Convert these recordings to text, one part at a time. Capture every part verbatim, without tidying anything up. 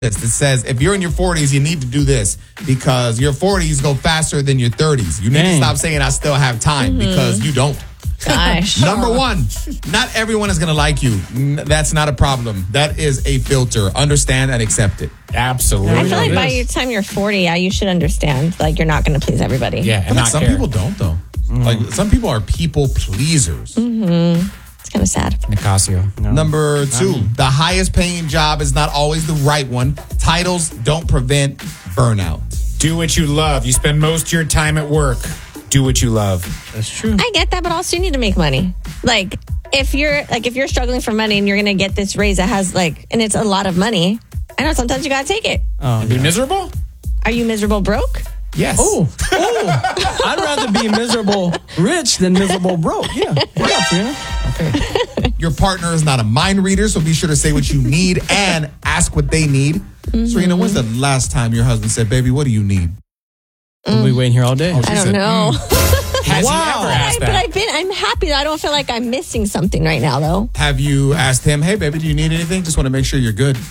It says if you're in your forties, you need to do this because your forties go faster than your thirties. You need Dang. to stop saying I still have time mm-hmm. because you don't. Gosh. Number one, not everyone is going to like you. That's not a problem. That is a filter. Understand and accept it. Absolutely. I feel like by the time you're forty, yeah, you should understand like you're not going to please everybody. Yeah, and but not some care. people don't though. Mm. Like some people are people pleasers. Mm-hmm. It's kind of sad. Nicasio. No. Number two, the highest paying job is not always the right one. Titles don't prevent burnout. Do what you love. You spend most of your time at work. Do what you love. That's true. I get that, but also you need to make money. Like if you're like if you're struggling for money and you're gonna get this raise that has like and it's a lot of money, I know sometimes you gotta take it. Oh, be miserable? Are you miserable broke? Yes. Oh, oh. I'd rather be miserable rich than miserable broke. Yeah. Yeah, Trina. Okay. Your partner is not a mind reader, so be sure to say what you need and ask what they need. Mm-hmm. Serena, when's the last time your husband said, baby, what do you need? We'll be waiting here all day. Oh, I don't said, know. Mm. Has Wow. he ever asked I, that? but I've been, I'm happy. I don't feel like I'm missing something right now, though. Have you asked him, hey, baby, do you need anything? Just want to make sure you're good.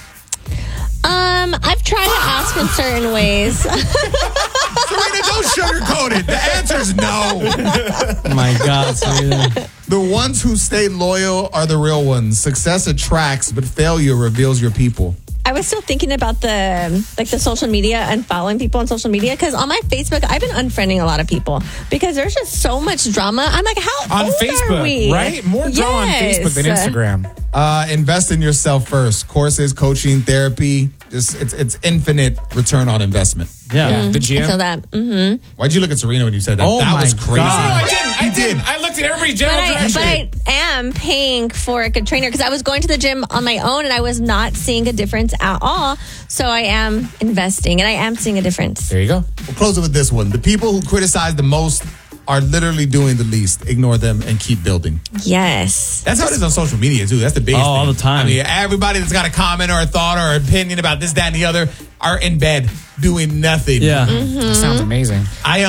Um, I've tried to ask in certain ways. Serena, don't sugarcoat it. The answer's no. Oh my God, Serena. The ones who stay loyal are the real ones. Success attracts, but failure reveals your people. I was still thinking about the like the social media and following people on social media because on my Facebook I've been unfriending a lot of people because there's just so much drama. I'm like, how on old Facebook, are we? right? More drama Yes. on Facebook than Instagram. Uh, invest in yourself first. Courses, coaching, therapy. Just it's it's infinite return on investment. Yeah. Yeah, the I gym. feel that. Mm-hmm. Why'd you look at Serena when you said that? Oh that my was crazy. No, God. I didn't. I did. I looked at every But general I, direction. but I am paying for a good trainer because I was going to the gym on my own and I was not seeing a difference at all. So I am investing and I am seeing a difference. There you go. We'll close it with this one. The people who criticize the most are literally doing the least. Ignore them and keep building. Yes. That's how it is on social media, too. That's the biggest Oh, thing. all the time. I mean, everybody that's got a comment or a thought or an opinion about this, that, and the other are in bed doing nothing. Yeah. Mm-hmm. That sounds amazing. I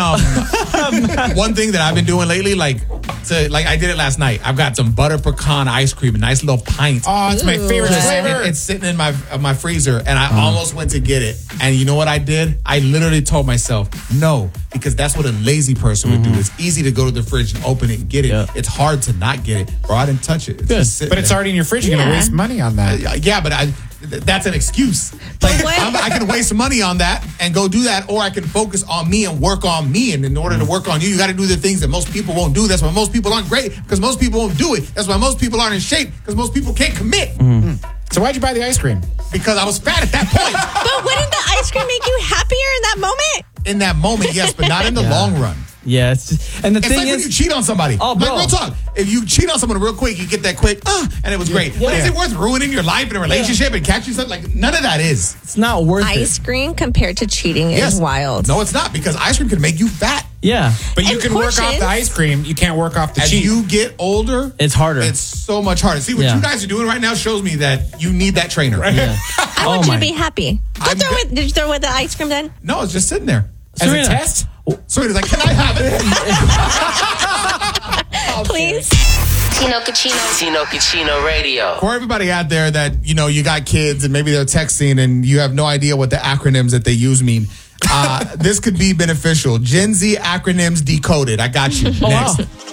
um one thing that I've been doing lately, like to like I did it last night. I've got some butter pecan ice cream, a nice little pint. Oh, it's my favorite Just- flavor. it- it's sitting in my uh, my freezer, and I almost went to get it. And you know what I did? I literally told myself no, because that's what a lazy person would do. It's easy to go to the fridge and open it and get it. Yeah. It's hard to not get it, bro. I didn't touch it. It's Good. just sitting But it's there. already in your fridge. You're going to Yeah. waste money on that. Uh, yeah, but I th- that's an excuse. Like, what- I'm, I can waste money on that and go do that, or I can focus on me and work on me. And in order to work on you, you got to do the things that most people won't do. That's why most people aren't great, because most people won't do it. That's why most people aren't in shape, because most people can't commit. So why'd you buy the ice cream? Because I was fat at that point. But wouldn't the ice cream make you happier in that moment? In that moment, yes, but not in the Yeah. long run. Yeah. It's just, and the It's thing like when is, you cheat on somebody. Oh, like, bro. real talk. If you cheat on someone real quick, you get that quick, ah, and it was great. But is Yeah. it worth ruining your life and a relationship and catching something? Like, none of that is. it's not worth Ice it. cream compared to cheating Yes. is wild. No, it's not, because ice cream can make you fat. Yeah. But you And can work off portions. the ice cream. You can't work off the As cheese. you get older, It's harder. It's so much harder. See, what Yeah. you guys are doing right now shows me that you need that trainer. Yeah. I Oh want you my- to be happy. Don't I'm throw go- it. Did you throw away the ice cream then? No, it's just sitting there. As Serena. a test? Serena's like, can I have it? Please. Tino Cucino. Tino Cucino Radio. For everybody out there that, you know, you got kids and maybe they're texting and you have no idea what the acronyms that they use mean, uh, this could be beneficial. Gen Z acronyms decoded. I got you. Oh, Next. wow.